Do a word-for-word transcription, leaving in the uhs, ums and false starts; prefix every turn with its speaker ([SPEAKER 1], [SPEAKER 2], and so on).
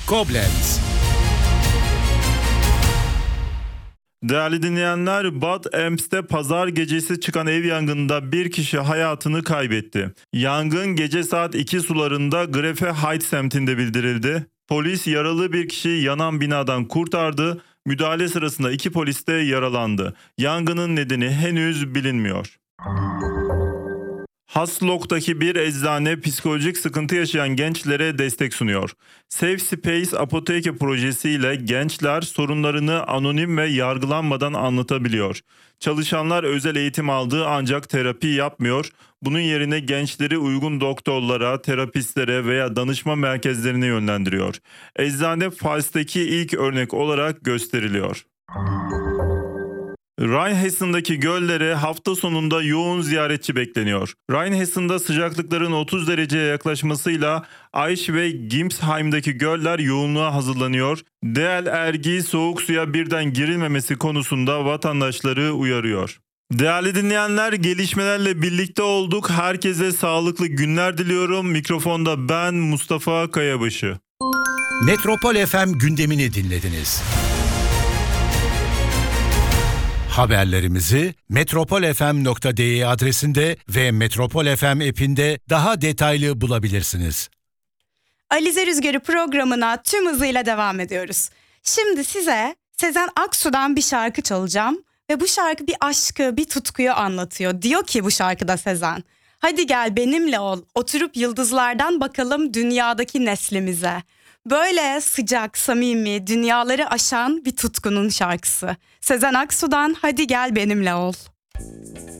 [SPEAKER 1] Koblenz.
[SPEAKER 2] Değerli dinleyenler, Bad Emps'te pazar gecesi çıkan ev yangınında bir kişi hayatını kaybetti. Yangın gece saat iki sularında Grefe Heights semtinde bildirildi. Polis yaralı bir kişiyi yanan binadan kurtardı. Müdahale sırasında iki polis de yaralandı. Yangının nedeni henüz bilinmiyor. Haslok'taki bir eczane psikolojik sıkıntı yaşayan gençlere destek sunuyor. Safe Space Apoteke projesiyle gençler sorunlarını anonim ve yargılanmadan anlatabiliyor. Çalışanlar özel eğitim aldığı ancak terapi yapmıyor. Bunun yerine gençleri uygun doktorlara, terapistlere veya danışma merkezlerine yönlendiriyor. Eczane Fals'taki ilk örnek olarak gösteriliyor. Rheinhessen'daki göllere hafta sonunda yoğun ziyaretçi bekleniyor. Rheinhessen'da sıcaklıkların otuz dereceye yaklaşmasıyla Aisch ve Gimsheim'daki göller yoğunluğa hazırlanıyor. D L R G soğuk suya birden girilmemesi konusunda vatandaşları uyarıyor. Değerli dinleyenler, gelişmelerle birlikte olduk. Herkese sağlıklı günler diliyorum. Mikrofonda ben Mustafa Kayabaşı.
[SPEAKER 1] Metropol F M gündemini dinlediniz. Haberlerimizi metropol f m nokta d e adresinde ve Metropol F M app'inde daha detaylı bulabilirsiniz.
[SPEAKER 3] Alize Rüzgarı programına tüm hızıyla devam ediyoruz. Şimdi size Sezen Aksu'dan bir şarkı çalacağım ve bu şarkı bir aşkı, bir tutkuyu anlatıyor. Diyor ki bu şarkıda Sezen, hadi gel benimle ol, oturup yıldızlardan bakalım dünyadaki neslimize. Böyle sıcak, samimi, dünyaları aşan bir tutkunun şarkısı. Sezen Aksu'dan Hadi Gel Benimle Ol.